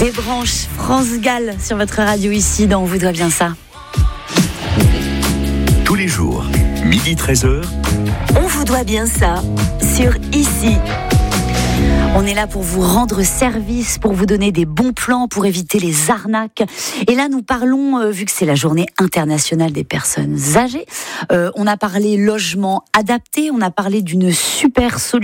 Des branches France Gall sur votre radio ici dans On vous doit bien ça. Tous les jours, midi 13h. On vous doit bien ça sur ici. On est là pour vous rendre service, pour vous donner des bons plans, pour éviter les arnaques. Et là, nous parlons, vu que c'est la journée internationale des personnes âgées, on a parlé logement adapté, on a parlé d'une super solution